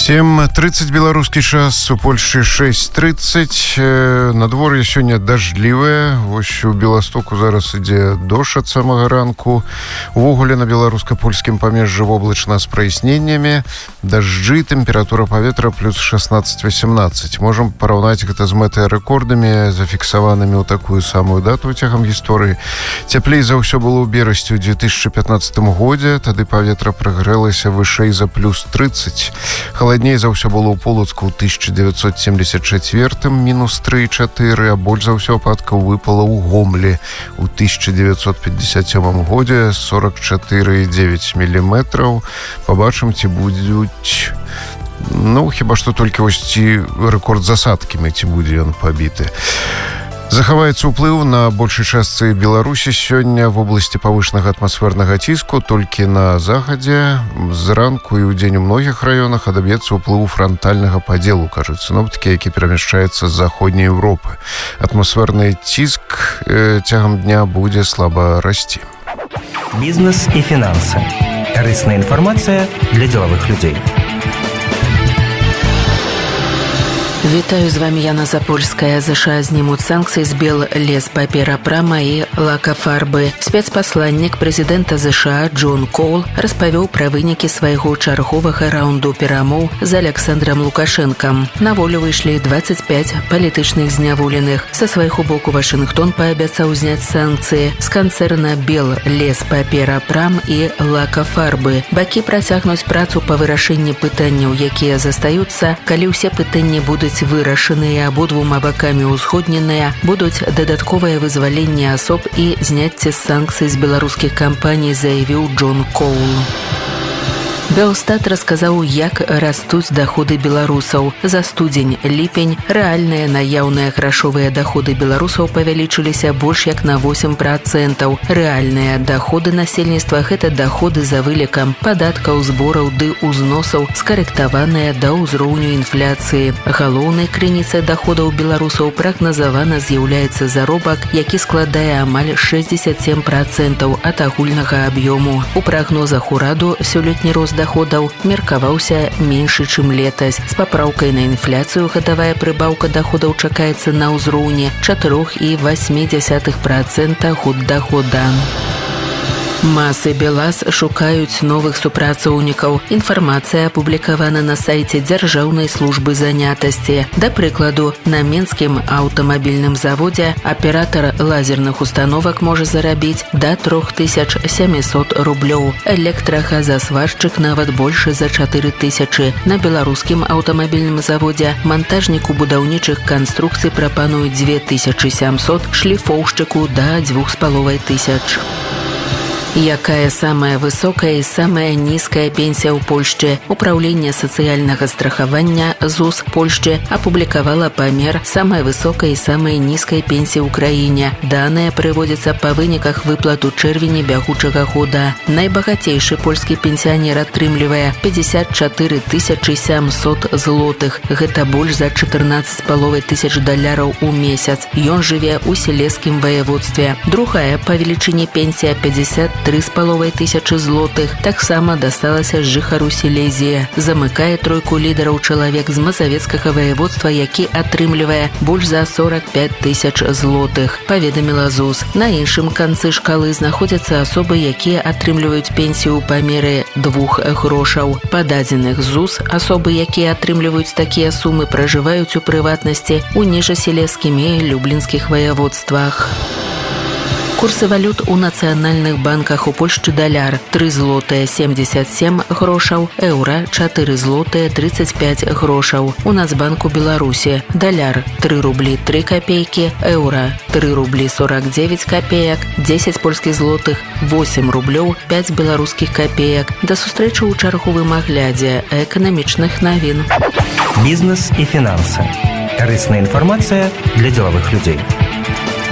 7:30 беларускі час, у Польшчы 6:30. Надвор'е сёння дажджлівае. Вось у Беластоку зараз ідзе дождж ад самага ранку. Увогуле на беларуска-польскім памежжы воблачна з праясненнямі. Дажджы, тэмпература паветра плюс 16-18. Можам параўнаць гэта з метэарэкордамі, зафіксаванымі ў такую самую дату цягам гісторыі. Цяплей за ўсё было ў берасці ў 2015 годзе. Тады паветра прыгрэлася вышэй за плюс 30. Халадней за ўсё было ў Полацку ў 1974, мінус 3,4, а больш за ўсё ападкаў выпала ў Гомлі ў 1957 годзе 44,9 міліметраў. Пабачым, ці будуць... хіба што толькі вось ці рэкорд засадкамі, ці будзе ён пабіты. Захаваецца ўплыў на большай частцы Беларусі сёння в обласці павышанага атмасфернага ціску, толькі на захадзе. Зранку і ў дзень у многіх раёнах адаб'ецца ўплыву франтальнага падзелу, кажуць сіноптыкі, які перамяшчаецца з заходняй Еўропы. Атмасферны ціск цягам дня будзе слаба расці. Бізнес і фінансы. Карысная інфармацыя для дзелавых людзей. Вітаю, з вами Яна Запольская. ЗША знімуць санкцыі з Беллеспаперапрама і Лакафарбы. Спецпасланнік прэзідэнта ЗША Джон Коул распавёў пра вынікі свайго чарговага раунду перамоў з Александрам Лукашэнкам. На волю выйшлі 25 палітычных зняволеных. Са свайго боку Вашынгтон паабяцаў зняць санкцыі з канцэрна Беллеспаперапрам і Лакафарбы. Бакі працягнуць працу па вырашэнні пытанняў, якія застаюцца, калі ўсе пытанні будуць вырашаныя, абодвума бакамі ўзгодненыя, будуць дадатковае вызваленне асоб і зняцце санкцый з беларускіх кампаній, заявіў Джон Коул. Белстат расказаў, як растуць даходы беларусаў. За студзень-ліпень рэальныя наяўныя грашовыя даходы беларусаў павялічыліся больш як на 8%. Рэальныя даходы насельніцтва – гэта даходы за вылікам падаткаў, збораў ды ўзносаў, скарэктаваныя да ўзроўню інфляцыі. Галоўнай крыніцай даходаў беларусаў прагназавана з'яўляецца заробак, які складае амаль 67% ад агульнага аб'ёму. У прагнозах ураду сёлетні рост даходаў меркаваўся меншы, чым летась. З папраўкай на інфляцыю гадавая прыбаўка даходаў чакаецца на ўзроўні 4,8% год да года. Масы БелАЗ шукаюць новых супрацоўнікаў. Інфармацыя апублікавана на сайце Дзяржаўнай службы занятасці. Да прыкладу, на Менскім аўтамабільным заводзе аператар лазерных установак можа зарабіць да 3700 рублёў. Электрагазасваршчык нават больш за 4000. На беларускім аўтамабільным заводзе мантажніку будаўнічых канструкцый прапануюць 2700, шліфоўшчыку да 2500. Якая самая высокая і самая нізкая пенсія ў Польшчы? Управленне сацыяльнага страхавання ЗУС Польшчы апублікавала памер самай высокай і самай нізкай пенсіі ў краіне. Даныя прыводзяцца па выніках выплат у чэрвені бягучага года. Найбагацейшы польскі пенсіянер атрымлівае 54 700 злотых. Гэта больш за 14,5 тысяч даляраў у месяц. Ён жыве ў сілескім ваяводстве. Другая па велічыні пенсія 53,5 тысячы злотых. Таксама дасталася жыхару Сілезіі. Замыкае тройку лідараў чалавек з мазавецкага ваяводства, які атрымлівае больш за 45 тысяч злотых, паведаміла ЗУС. На іншым канцы шкалы знаходзяцца асобы, якія атрымліваюць пенсію ў памеры 2 грошаў. Па дадзеных ЗУС, асобы, якія атрымліваюць такія сумы, пражываюць у прыватнасці ў ніжасілескім і люблінскіх ваяводствах. Курсы валют у нацыянальных банках у Польшчы: даляр 3 злотыя 77 грошаў, еўра 4 злотыя 35 грошаў. У Нацбанку Беларусі даляр 3 рублі 3 копейкі, еўра 3 рублі 49 копеек, 10 польскіх злотых, 8 рублёў 5 беларускіх копеек. Да сустрэчы ў чарговым аглядзе эканамічных навін. Бізнес і фінансы. Карысная інфармацыя для дзелавых людзей.